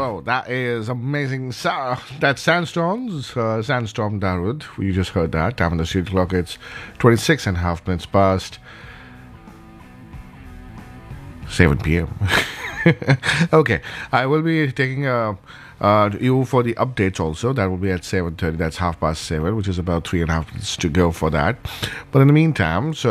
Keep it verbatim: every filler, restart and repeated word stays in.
Whoa, that is amazing. Sa- that's Sandstorms, uh, Sandstorm Darud. You just heard that. Time on the street clock, it's twenty-six and a half minutes past seven p.m. Okay, I will be taking a uh, you for the updates also. That will be at seven thirty. That's half past seven, which is about three and a half minutes to go for that. But in the meantime, so